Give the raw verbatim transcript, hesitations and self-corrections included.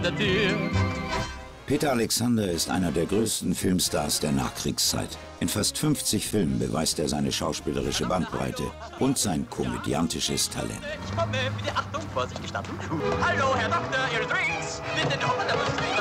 Peter Alexander ist einer der größten Filmstars der Nachkriegszeit. In fast fünfzig Filmen beweist er seine schauspielerische Bandbreite und sein komödiantisches Talent. Ich komme, bitte Achtung, Vorsicht, gestatten. Hallo, Herr Doktor, Ihre Drinks. Bitte noch